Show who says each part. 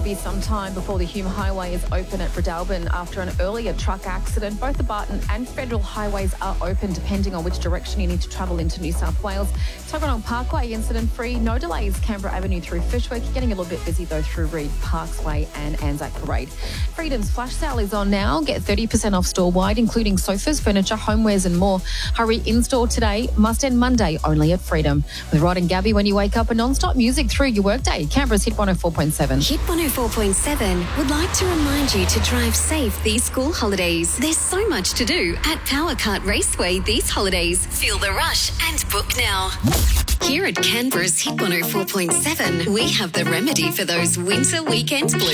Speaker 1: be some time before the Hume Highway is open at Bredalbin after an earlier truck accident. Both the Barton and Federal highways are open depending on which direction you need to travel into New South Wales. Tuggeranong Parkway incident-free, no delays. Canberra Avenue through Fishwick. Getting a little bit busy though through Reed Parkway and Anzac Parade. Freedom's flash sale is on now. Get 30% off store-wide, including sofas, furniture, homewares and more. Hurry in-store today. Must end Monday only at Freedom. With Rod and Gabby when you wake up and non-stop music through your workday. Canberra's Hit 104.7.
Speaker 2: Hit 104.7 would like to remind you to drive safe these school holidays. There's so much to do at Power Kart Raceway these holidays. Feel the rush and book now. Here at Canberra's Hit 104.7, we have the remedy for those winter weekend blues.